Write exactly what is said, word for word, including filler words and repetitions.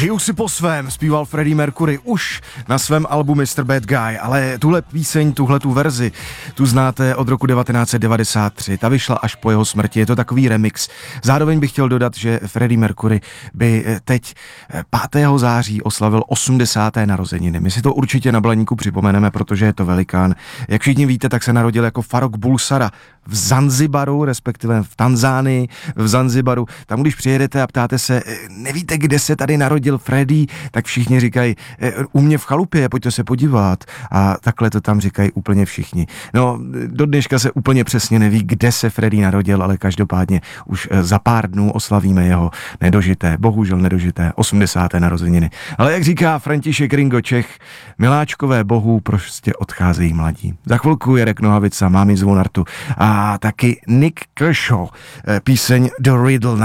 Žiju si po svém, zpíval Freddie Mercury už na svém albu mister Bad Guy, ale tuhle píseň, tuhle tu verzi, tu znáte od roku devatenáct set devadesát tři, ta vyšla až po jeho smrti, je to takový remix. Zároveň bych chtěl dodat, že Freddie Mercury by teď pátého září oslavil osmdesáté narozeniny. My si to určitě na Blaníku připomeneme, protože je to velikán. Jak všichni víte, tak se narodil jako Farrokh Bulsara v Zanzibaru, respektive v Tanzánii, v Zanzibaru. Tam, když přijedete a ptáte se, nevíte, kde se tady narodil Freddie, tak všichni říkají, u mě v chalupě, pojďte se podívat. A takhle to tam říkají úplně všichni. No, do dneška se úplně přesně neví, kde se Freddie narodil, ale každopádně už za pár dnů oslavíme jeho nedožité, bohužel nedožité osmdesáté narozeniny. Ale jak říká František Ringo Čech, miláčkové bohů prostě odcházejí mladí. Za chvilku Jarek Nohavica, Mámi zvonartu a taky Nick Kershaw, píseň The Riddle.